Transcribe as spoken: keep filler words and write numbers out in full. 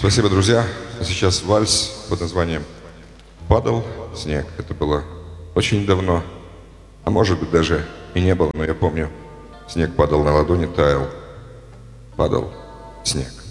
Спасибо, друзья. А сейчас вальс под названием «Падал снег». Это было очень давно, а может быть даже и не было, но я помню, снег падал на ладони, таял, падал снег.